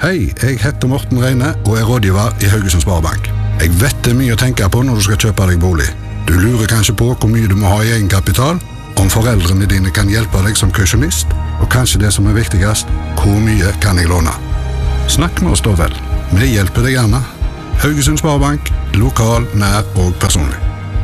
Hei, jeg heter Morten Reine og er rådgiver i Haugesund Sparebank. Jeg vet det er mye å tenke på når du skal kjøpe deg bolig. Du lurer kanskje på hvor mye du må ha i egenkapital, om foreldrene dine kan hjelpe deg som kausjonist, og kanskje det som er viktigst, hvor mye kan jeg låne? Snakk med oss da vel. Vi hjelper deg gjerne. Haugesund Sparebank, lokal, nær og personlig.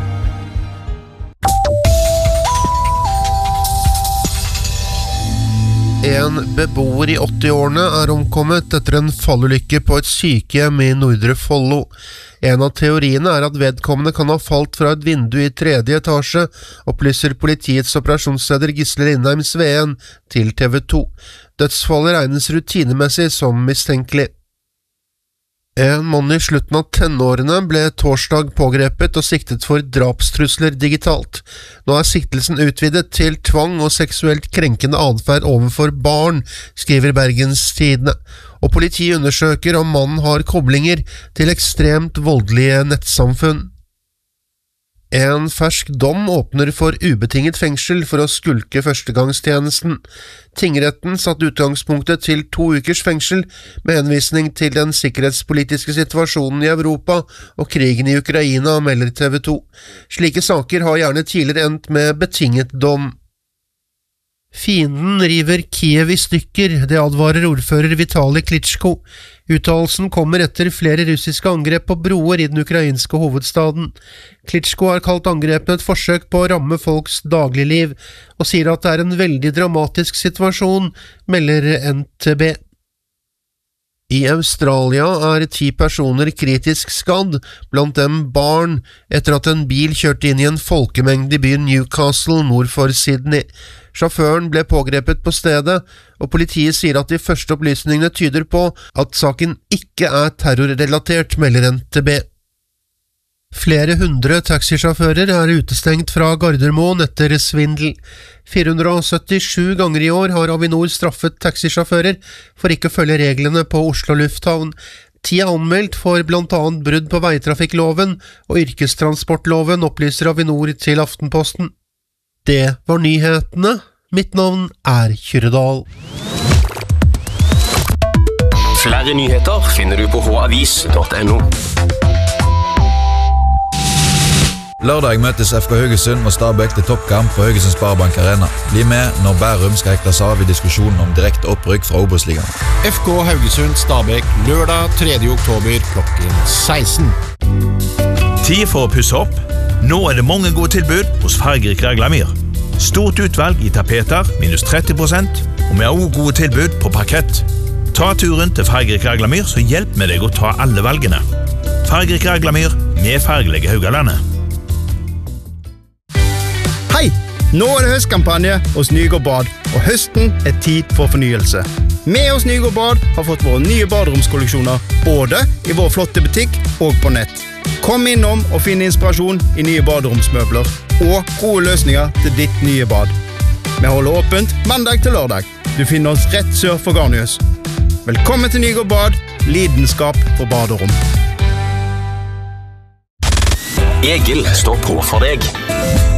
En beboer i 80-årene er omkommet etter en fallulykke på et sykehjem i Nordre Follo. En av teoriene er at vedkommende kan ha falt fra et vindu i 3. etasje, opplyser politiets operasjonsleder Gisle Lindheim Sveen til TV 2. Dødsfallet regnes rutinemessig som mistenkelig. En mann i slutten av tenårene ble torsdag pågrepet og siktet for drapstrusler digitalt. Nå er siktelsen utvidet til tvang og seksuelt krenkende adferd overfor barn, skriver Bergens Tidende, og politiet undersøker om mannen har koblinger til ekstremt voldelige nettsamfunn. En fersk dom åpner for ubetinget fengsel for å skulke førstegangstjenesten. Tingretten satte utgangspunktet til 2 ukers fengsel med henvisning til den sikkerhetspolitiske situasjonen i Europa og krigen i Ukraina, melder TV 2. Slike saker har gjerne tidligere endt med betinget dom. Fienden river Kiev i stykker, det advarer ordfører Vitali Klitschko. Uttalelsen kommer etter flere russiske angrep på broer i den ukrainske hovedstaden. Klitschko har kalt angrepene et forsøk på å ramme folks dagligliv, og sier at det er en veldig dramatisk situasjon, melder NTB. I Australia er 10 personer kritisk skadd, blant dem barn, etter at en bil kjørte inn i en folkemengde i byen Newcastle nord for Sydney. Sjåføren ble pågrepet på stedet, og politiet sier at de første opplysningene tyder på at saken ikke er terrorrelatert, melder NTB. Flere hundre taxisjåfører er utestengt fra Gardermoen etter svindel. 477 ganger i år har Avinor straffet taxisjåfører for ikke å følge reglene på Oslo lufthavn. 10 er anmeldt for blant annet brudd på veitrafikkloven og yrkestransportloven, opplyser Avinor til Aftenposten. Det var nyhetene. Mitt navn er Kyrredal. Flere nyheter finner du på havis.no. Lørdag møtes FK Haugesund og Stabæk til toppkamp på Haugesund Sparebank Arena. Bli med når Bærum skal hekles av i diskusjonen om direkte opprykk fra Obos-ligaen. FK Haugesund Stabæk lørdag 3. oktober klokken 16. Tid for å pusse opp. Nå er det mange gode tilbud hos Fargerik Raglamir. Stort utvalg i tapeter, minus 30%, og vi har også gode tilbud på parkett. Ta turen til Fargerik Raglamir, så hjelp med deg å ta alle valgene. Fargerik Raglamir med fargelige Haugalandet. Hei! Nå er det høstkampanje hos Nygård Bad, og høsten er tid for fornyelse. Vi hos Nygård Bad har fått våre nye baderomskolleksjoner, både i vår flotte butikk og på nett. Kom innom og finn inspirasjon i nye baderomsmøbler, og gode løsninger til ditt nye bad. Vi holder åpent mandag til lørdag. Du finner oss rett sør for Garnius. Velkommen til Nygård Bad, lidenskap for baderom. Egil står på for deg.